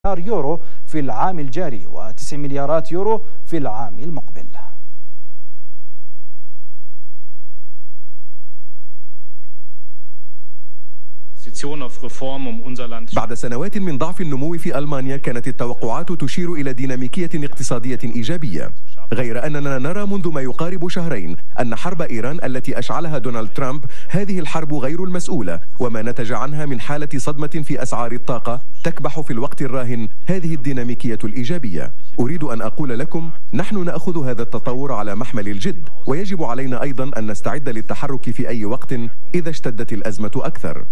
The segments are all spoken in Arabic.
يورو في العام الجاري و9 مليارات يورو في العام المقبل. بعد سنوات من ضعف النمو في ألمانيا كانت التوقعات تشير إلى ديناميكية اقتصادية إيجابية، غير أننا نرى منذ ما يقارب شهرين أن حرب إيران التي أشعلها دونالد ترامب هذه الحرب غير المسؤولة، وما نتج عنها من حالة صدمة في أسعار الطاقة تكبح في الوقت الراهن هذه الديناميكية الإيجابية. أريد أن أقول لكم نحن نأخذ هذا التطور على محمل الجد، ويجب علينا أيضا أن نستعد للتحرك في أي وقت إذا اشتدت الأزمة أكثر.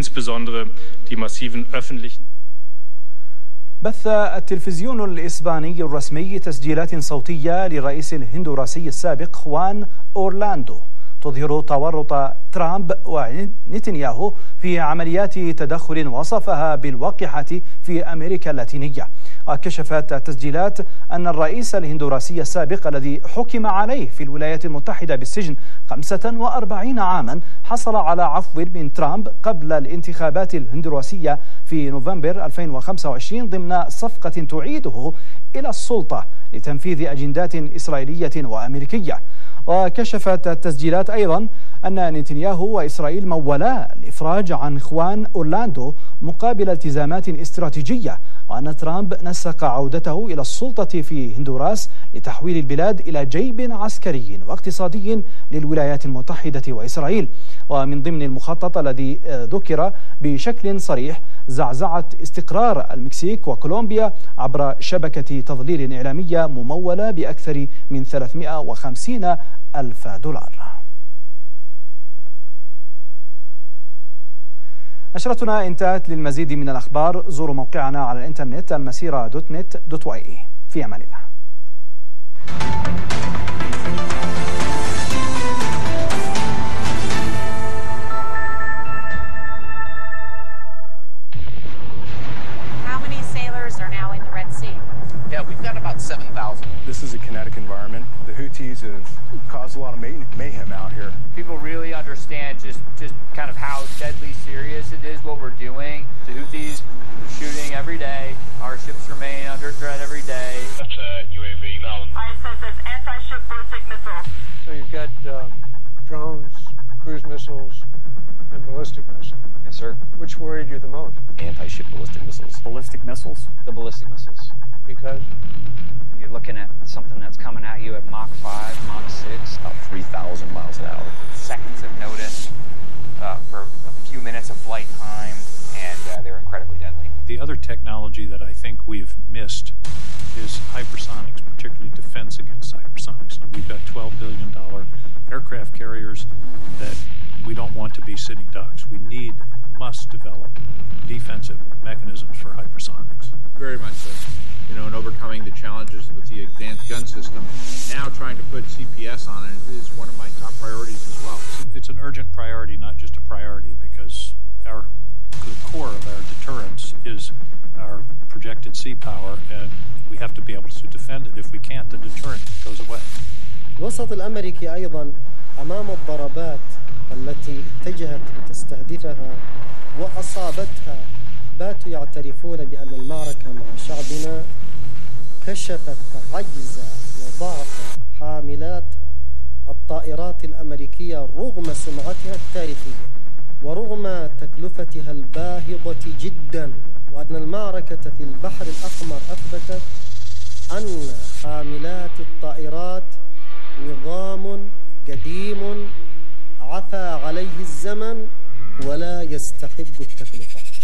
بث التلفزيون الإسباني الرسمي تسجيلات صوتية للرئيس الهندوراسي السابق خوان أورلاندو تظهر تورط ترامب ونتنياهو في عمليات تدخل وصفها بالوقحة في أمريكا اللاتينية. وكشفت التسجيلات أن الرئيس الهندوراسي السابق الذي حكم عليه في الولايات المتحدة بالسجن 45 عاما حصل على عفو من ترامب قبل الانتخابات الهندوراسية في نوفمبر 2025 ضمن صفقة تعيده إلى السلطة لتنفيذ أجندات إسرائيلية وأمريكية. وكشفت التسجيلات أيضا أن نتنياهو وإسرائيل مولا الإفراج عن خوان أورلاندو مقابل التزامات استراتيجية، وأن ترامب نسق عودته إلى السلطة في هندوراس لتحويل البلاد إلى جيب عسكري واقتصادي للولايات المتحدة وإسرائيل. ومن ضمن المخطط الذي ذكر بشكل صريح زعزعة استقرار المكسيك وكولومبيا عبر شبكة تضليل إعلامية ممولة بأكثر من 350 ألف دولار. نشرتنا انتهت. للمزيد من الأخبار زوروا موقعنا على الإنترنت المسيرة.net.y. في أمان الله. This is a kinetic environment. The Houthis have caused a lot of mayhem out here. People really understand just kind of how deadly serious it is what we're doing. The Houthis are shooting every day. Our ships remain under threat every day. That's a UAV now. ISS anti-ship ballistic missiles. So you've got drones, cruise missiles, and ballistic missiles. Yes, sir. Which worried you the most? Anti-ship ballistic missiles. Ballistic missiles? The ballistic missiles. Because? You're looking at something that's coming at you at Mach 5, Mach 6. About 3,000 miles an hour. Seconds of notice for a few minutes of flight time, and they're incredibly deadly. The other technology that I think we've missed is hypersonics, particularly defense against hypersonics. We've got $12 billion aircraft carriers that we don't want to be sitting ducks. We must develop defensive mechanisms for hypersonics. Very much so. You know, and overcoming the challenges with the advanced gun system. Now trying to put CPS on it is one of my top priorities as well. It's an urgent priority, not just a priority, because the core of our deterrence is our projected sea power, and we have to be able to defend it. If we can't, the deterrent goes away. الوسط الأمريكي أيضا أمام الضربات التي اتجهت لتستهدفها وأصابتها باتوا يعترفون بأن المعركة مع شعبنا كشفت عجز وضعف حاملات الطائرات الأمريكية رغم سمعتها التاريخية ورغم تكلفتها الباهظة جدا، وأن المعركة في البحر الأحمر أثبتت أن حاملات الطائرات نظام قديم عفى عليه الزمن ولا يستحق التكلفة.